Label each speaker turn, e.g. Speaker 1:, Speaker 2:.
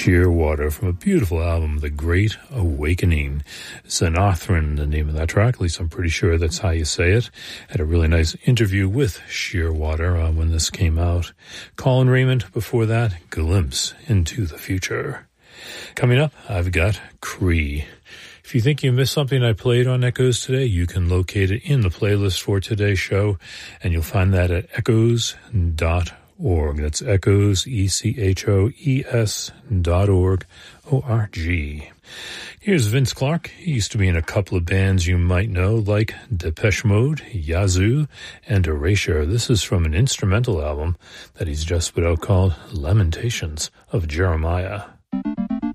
Speaker 1: Shearwater from a beautiful album, The Great Awakening. Xanarthran, the name of that track, at least I'm pretty sure that's how you say it. Had a really nice interview with Shearwater when this came out. Colin Raymond, before that, Glimpse into the Future. Coming up, I've got Cree. If you think you missed something I played on Echoes today, you can locate it in the playlist for today's show, and you'll find that at echoes.org. That's Echoes, ECHOES.org, O-R-G. Here's Vince Clarke. He used to be in a couple of bands you might know, like Depeche Mode, Yazoo, and Erasure. This is from an instrumental album that he's just put out called Lamentations of Jeremiah.